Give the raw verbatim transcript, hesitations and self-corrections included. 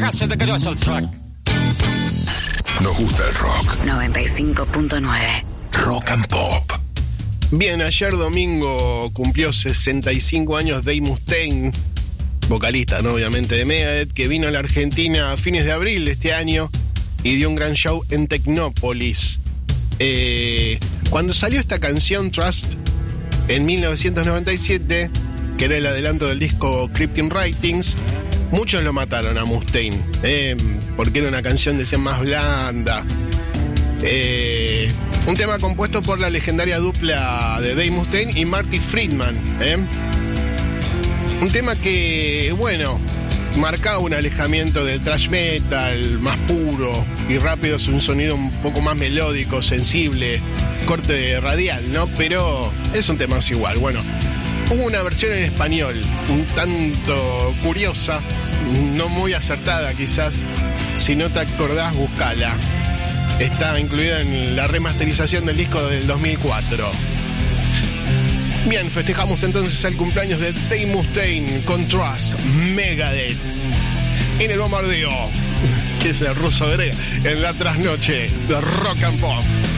Nos gusta el rock. noventa y cinco punto nueve. Rock and Pop. Bien, ayer domingo cumplió sesenta y cinco años Dave Mustaine, vocalista, ¿no? Obviamente, de Megadeth, que vino a la Argentina a fines de abril de este año y dio un gran show en Tecnópolis. Eh, cuando salió esta canción, Trust, en mil novecientos noventa y siete, que era el adelanto del disco Cryptic Writings, muchos lo mataron a Mustaine, eh, porque era una canción, decían, más blanda. Eh, un tema compuesto por la legendaria dupla de Dave Mustaine y Marty Friedman. Eh. Un tema que, bueno, marcaba un alejamiento del thrash metal más puro y rápido, es un sonido un poco más melódico, sensible, corte radial, ¿no? Pero es un tema más igual. Bueno, hubo una versión en español, un tanto curiosa, no muy acertada quizás. Si no te acordás, buscala. Está incluida en la remasterización del disco del dos mil cuatro. Bien, festejamos entonces el cumpleaños de Dave Mustaine con Trust, Megadeth. En el bombardeo, que es el ruso grega, en la trasnoche de Rock and Pop.